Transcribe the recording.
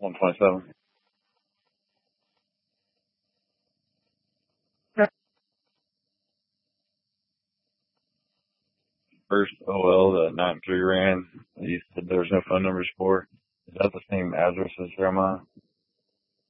127. First OL that 9-3 ran, that you said there was no phone numbers for. Is that the same address as Jeremiah?